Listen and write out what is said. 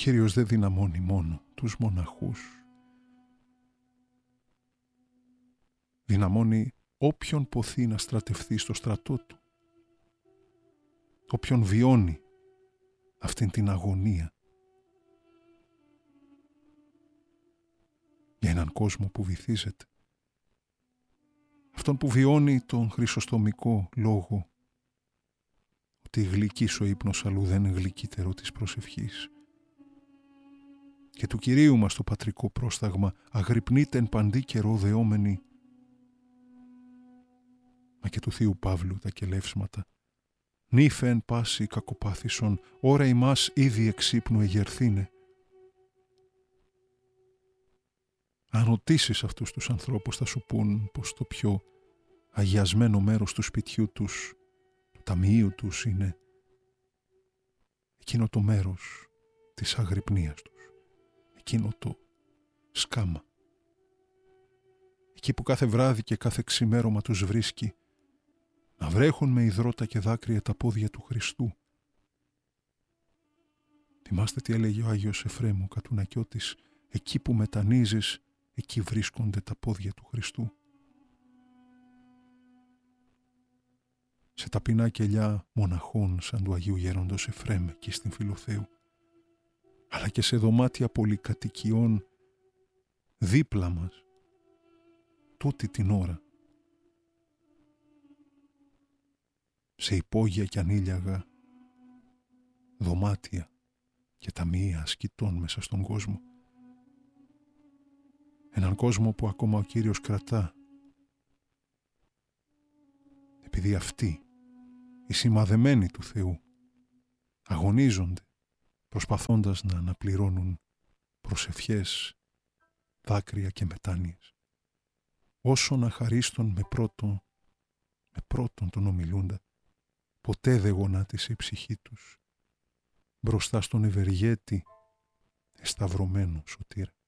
Κύριος δεν δυναμώνει μόνο τους μοναχούς. Δυναμώνει όποιον ποθεί να στρατευθεί στο στρατό του. Όποιον βιώνει αυτήν την αγωνία για έναν κόσμο που βυθίζεται. Αυτόν που βιώνει τον χρυσοστομικό λόγο ότι γλυκής ο ύπνος αλλού δεν είναι γλυκύτερο της προσευχής. Και του Κυρίου μας το πατρικό πρόσταγμα αγρυπνείται εν παντή καιρό δεόμενοι, μα και του Θείου Παύλου τα κελεύσματα. Νύφε εν πάση κακοπάθησον, ώρα ημάς ήδη εξύπνου εγερθήνε. Αν ρωτήσεις αυτούς τους ανθρώπους θα σου πούν πως το πιο αγιασμένο μέρος του σπιτιού τους, του ταμείου τους είναι εκείνο το μέρος της αγρυπνίας τους, εκείνο το σκάμα. Εκεί που κάθε βράδυ και κάθε ξημέρωμα τους βρίσκει να βρέχουν με υδρότα και δάκρυα τα πόδια του Χριστού. Θυμάστε τι έλεγε ο Άγιος Εφραίμ ο Κατουνακιώτης, εκεί που μετανίζεις, εκεί βρίσκονται τα πόδια του Χριστού. Σε ταπεινά κελιά μοναχών σαν του Αγίου Γέροντος Εφραίμ εκεί στην Φιλοθέου, αλλά και σε δωμάτια πολυκατοικιών δίπλα μας, τούτη την ώρα, σε υπόγεια και ανήλιαγα δωμάτια και ταμεία ασκητών μέσα στον κόσμο. Έναν κόσμο που ακόμα ο Κύριος κρατά, επειδή αυτοί, οι σημαδεμένοι του Θεού, αγωνίζονται προσπαθώντας να αναπληρώνουν προσευχές, δάκρυα και μετάνοιες. Όσον αχαρίστων με πρώτον τον ομιλούντα, ποτέ δε γονάτισε η ψυχή τους μπροστά στον ευεργέτη εσταυρωμένο σωτήρα.